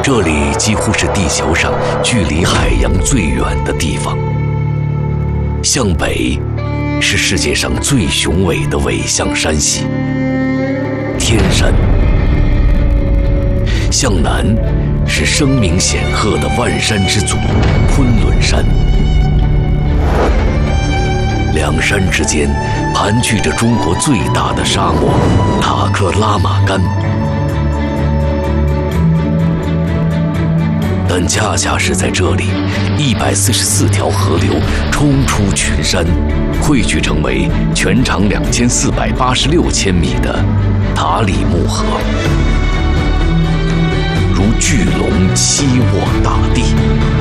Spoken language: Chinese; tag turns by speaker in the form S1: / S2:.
S1: 这里几乎是地球上距离海洋最远的地方。向北是世界上最雄伟的尾象山系天山，向南是声名显赫的万山之祖昆仑山。两山之间盘踞着中国最大的沙漠塔克拉玛干，但恰恰是在这里，144条河流冲出群山，汇聚成为全长2486千米的塔里木河，如巨龙栖卧大地。